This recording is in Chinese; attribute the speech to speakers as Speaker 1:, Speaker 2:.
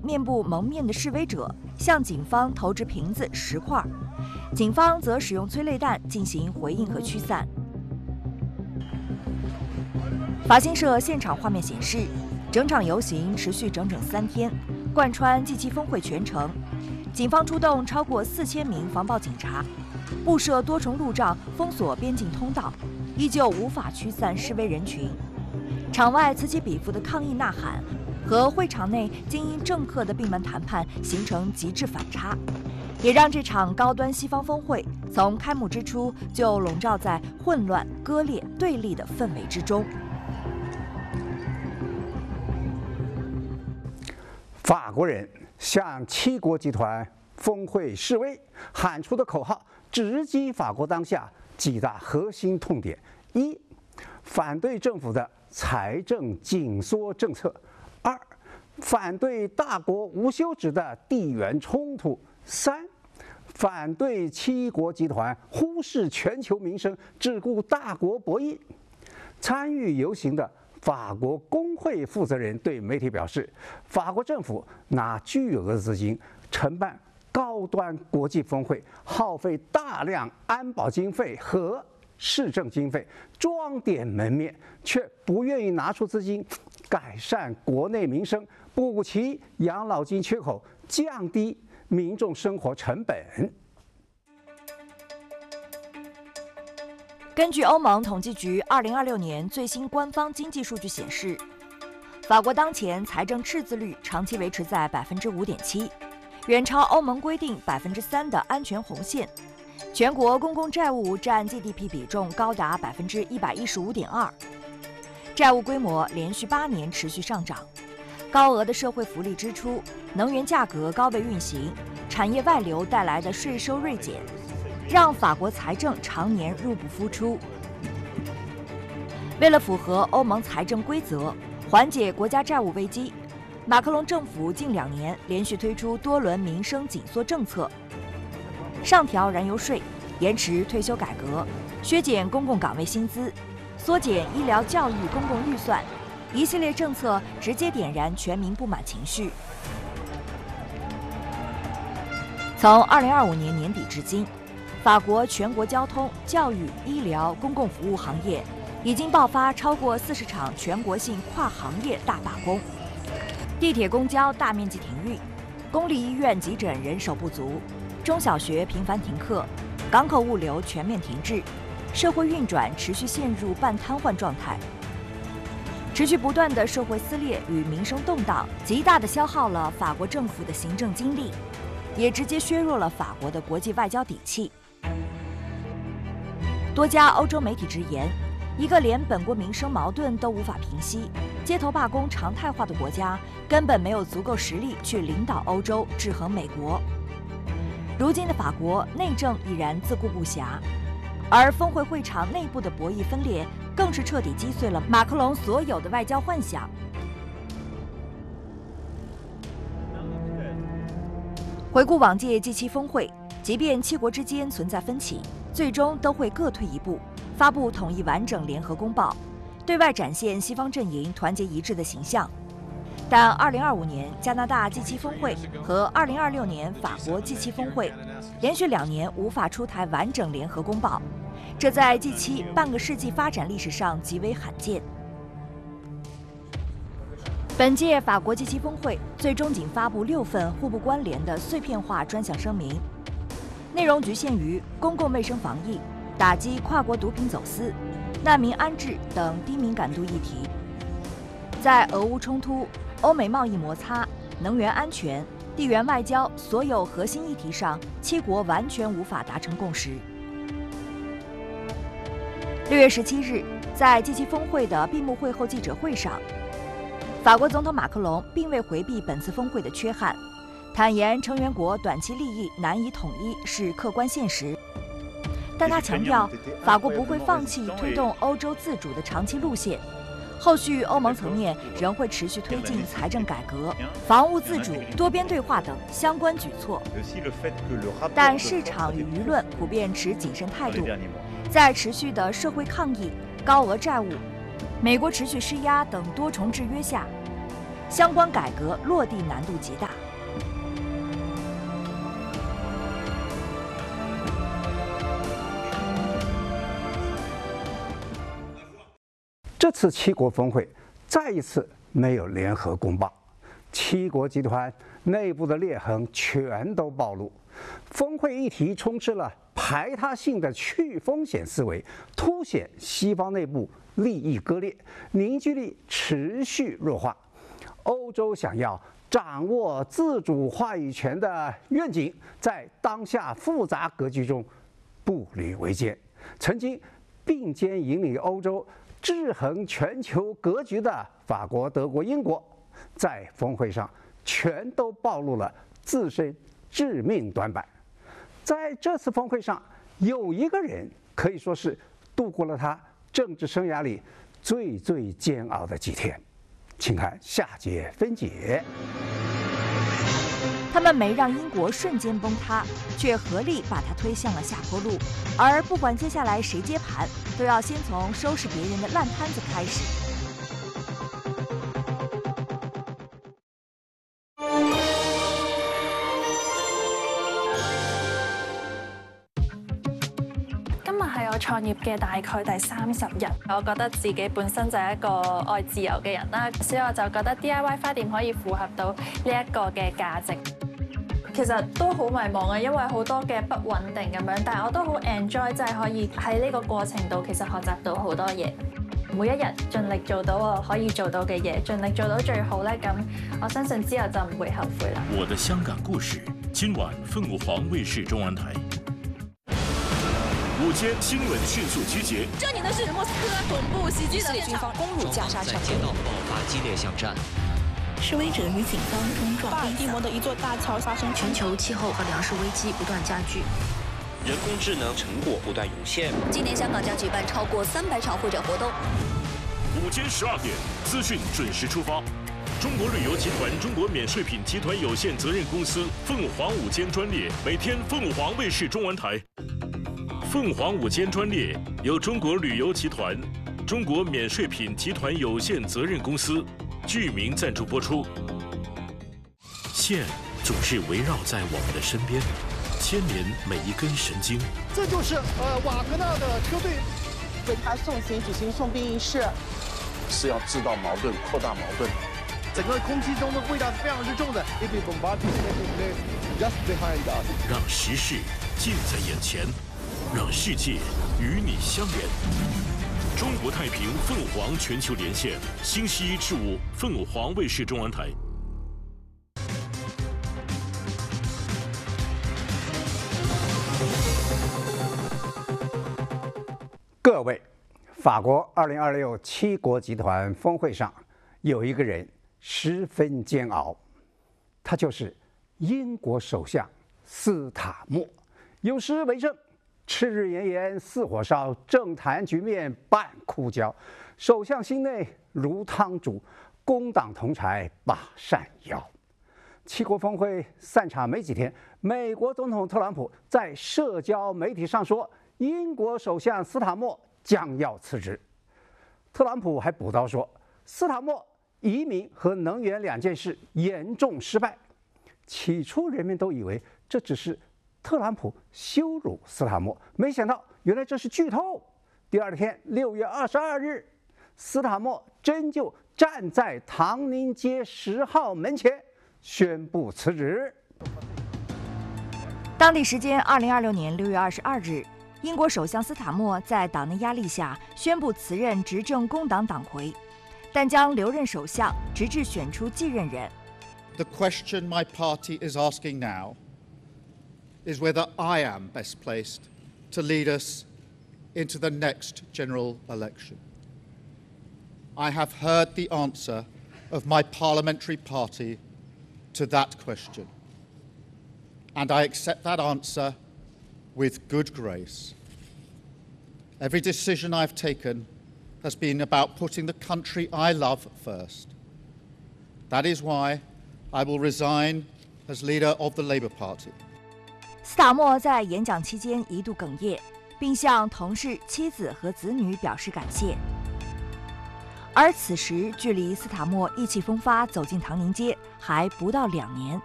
Speaker 1: 面部蒙面的示威者向警方投掷瓶子、石块，警方则使用催泪弹进行回应和驱散。法新社现场画面显示，整场游行持续整整3天，贯穿G7峰会全程。警方出动超过4000名防暴警察，布设多重路障封锁边境通道，依旧无法驱散示威人群。场外此起彼伏的抗议呐喊，和会场内精英政客的闭门谈判形成极致反差，也让这场高端西方峰会从开幕之初就笼罩在混乱、割裂、对立的氛围之中。
Speaker 2: 法国人向7国集团峰会示威喊出的口号，直击法国当下几大核心痛点：一、反对政府的财政紧缩政策；二、反对大国无休止的地缘冲突；三、反对7国集团忽视全球民生，只顾大国博弈。参与游行的法国工会负责人对媒体表示，法国政府拿巨额资金承办高端国际峰会，耗费大量安保经费和市政经费，装点门面，却不愿意拿出资金改善国内民生，补齐养老金缺口，降低民众生活成本。
Speaker 1: 根据欧盟统计局2026年最新官方经济数据显示，法国当前财政赤字率长期维持在5.7%，远超欧盟规定3%的安全红线。全国公共债务占 GDP 比重高达115.2%，债务规模连续8年持续上涨。高额的社会福利支出、能源价格高位运行、产业外流带来的税收锐减，让法国财政常年入不敷出。为了符合欧盟财政规则，缓解国家债务危机，马克龙政府近2年连续推出多轮民生紧缩政策，上调燃油税、延迟退休改革、削减公共岗位薪资、缩减医疗教育公共预算，一系列政策直接点燃全民不满情绪。从2025年年底至今，法国全国交通、教育、医疗、公共服务行业已经爆发超过40场全国性跨行业大罢工，地铁、公交大面积停运，公立医院急诊人手不足，中小学频繁停课，港口物流全面停滞，社会运转持续陷入半瘫痪状态。持续不断的社会撕裂与民生动荡，极大地消耗了法国政府的行政精力，也直接削弱了法国的国际外交底气。多家欧洲媒体直言，一个连本国民生矛盾都无法平息、街头罢工常态化的国家，根本没有足够实力去领导欧洲、制衡美国。如今的法国内政已然自顾不暇，而峰会会场内部的博弈分裂，更是彻底击碎了马克龙所有的外交幻想。回顾往届G7峰会，即便7国之间存在分歧，最终都会各退一步，发布统一完整联合公报，对外展现西方阵营团结一致的形象。但2025年加拿大G7峰会和2026年法国G7峰会连续2年无法出台完整联合公报，这在G7半个世纪发展历史上极为罕见。本届法国G7峰会最终仅发布6份互不关联的碎片化专项声明，内容局限于公共卫生防疫、打击跨国毒品走私、难民安置等低敏感度议题。在俄乌冲突、欧美贸易摩擦、能源安全、地缘外交所有核心议题上，7国完全无法达成共识。6月17日，在G7峰会的闭幕会后记者会上，法国总统马克龙并未回避本次峰会的缺憾，坦言成员国短期利益难以统一是客观现实，但他强调法国不会放弃推动欧洲自主的长期路线。后续欧盟层面仍会持续推进财政改革、防务自主、多边对话等相关举措，但市场与舆论普遍持谨慎态度。在持续的社会抗议、高额债务、美国持续施压等多重制约下， 相关改革落地难度极大。
Speaker 2: 这次七国峰会再一次没有联合公报，七国集团内部的裂痕全都暴露。峰会议题充斥了排他性的去风险思维，凸显西方内部利益割裂，凝聚力持续弱化。欧洲想要掌握自主话语权的愿景，在当下复杂格局中步履维艰。曾经并肩引领欧洲制衡全球格局的法国、德国、英国，在峰会上全都暴露了自身致命短板。在这次峰会上，有一个人可以说是度过了他政治生涯里最煎熬的几天，请看下节分解。
Speaker 1: 他们没让英国瞬间崩塌，却合力把它推向了下坡路。而不管接下来谁接盘，都要先从收拾别人的烂摊子开始。
Speaker 3: 創業嘅大概第30日，我覺得自己本身就係一個愛自由嘅人啦，所以我就覺得 DIY 花店可以符合到呢一個嘅價值。其實都好迷茫啊，因為好多嘅不穩定咁樣，但係我都好 enjoy， 即係可以喺呢個過程度其實學習到好多嘢。每一日盡力做到我可以做到嘅嘢，盡力做到最好咧，咁我相信之後就唔會後悔啦。
Speaker 4: 我的香港故事，今晚鳳凰衛視中文台。午間新聞迅速集結。
Speaker 5: 這年的是莫斯科恐怖襲擊的軍方攻入加沙城，
Speaker 6: 在街道爆發激烈巷戰。
Speaker 5: 示威者與警方衝撞。巴爾的摩的一座大橋發生
Speaker 7: 全球氣候和糧食危機不斷加劇，
Speaker 6: 人工智能成果不斷湧現。
Speaker 5: 今年香港將舉辦超過300場會展活動。
Speaker 4: 午間12點，資訊準時出發。中國旅遊集團中國免稅品集團有限責任公司鳳凰午間專列，每天鳳凰衛視中文台。鳳凰午間專列由中國旅遊集團、中國免稅品集團有限責任公司具名贊助播出。線總是圍繞在我們的身邊，牽連每一根神經。
Speaker 8: 這就是瓦格納的車隊
Speaker 9: 為他送行舉行送殯儀式，
Speaker 10: 是要製造矛盾、擴大矛盾。
Speaker 8: 整個空氣中的味道是非常之重的。
Speaker 4: 讓時事近在眼前，讓世界與你相連。中國太平鳳凰全球連線，星期一至五鳳凰衛視中文台。
Speaker 2: 各位，法国2026七国集团峰会上有一个人十分煎熬，他就是英国首相斯塔默。有诗为证：赤日炎炎似火烧，政坛局面半枯焦。首相心内如汤煮，工党同柴把扇摇。七国峰会散场没几天，美国总统特朗普在社交媒体上说，英国首相斯塔默将要辞职。特朗普还补刀说，斯塔默移民和能源2件事严重失败。起初人们都以为这只是特朗普羞辱斯塔默，没想到原来这是剧透。第二天6月22日，斯塔默真就站在唐宁街10号门前宣布辞职。
Speaker 1: 当地时间2026年6月22日，英国首相斯塔默在党内压力下宣布辞任执政工党党魁，但将留任首相直至选出继任人。
Speaker 11: The question my party is asking now is whether I am best placed to lead us into the next general election. I have heard the answer of my parliamentary party to that question, and I accept that answer with good grace. Every decision I've taken has been about putting the country I love first. That is why I will resign as leader of the Labour Party.
Speaker 1: 斯塔默在演讲期间一度哽咽，并向同事、妻子和子女表示感谢。 而此时距离斯塔默意气风发走进唐宁街还不到2年。